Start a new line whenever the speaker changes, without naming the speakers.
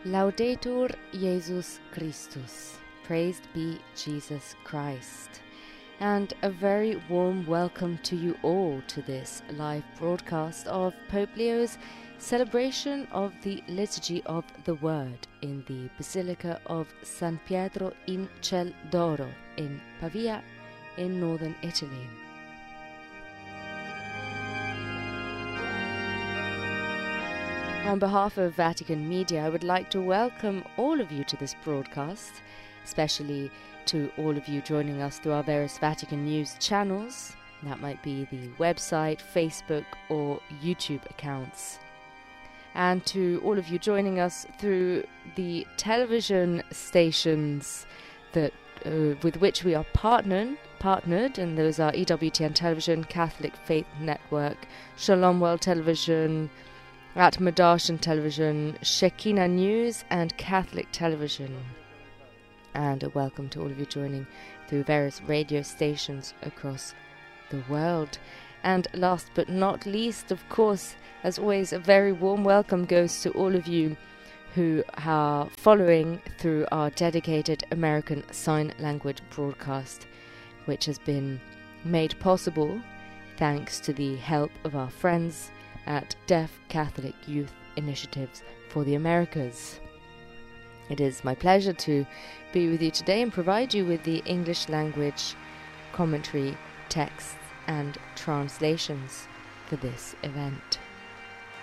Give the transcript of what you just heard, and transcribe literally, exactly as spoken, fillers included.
Laudetur Jesus Christus. Praised be Jesus Christ. And a very warm welcome to you all to this live broadcast of Pope Leo's celebration of the Liturgy of the Word in the Basilica of San Pietro in Ciel d'Oro in Pavia in northern Italy. On behalf of Vatican Media, I would like to welcome all of you to this broadcast, especially to all of you joining us through our various Vatican News channels. That might be the website, Facebook or YouTube accounts. And to all of you joining us through the television stations that uh, with which we are partnered, partnered, and those are E W T N Television, Catholic Faith Network, Shalom World Television, Atma Darshan Television, Shekinah News and Catholic Television. And a welcome to all of you joining through various radio stations across the world. And last but not least, of course, as always, a very warm welcome goes to all of you who are following through our dedicated American Sign Language broadcast, which has been made possible thanks to the help of our friends at Deaf Catholic Youth Initiatives for the Americas. It is my pleasure to be with you today and provide you with the English language commentary, texts and translations for this event.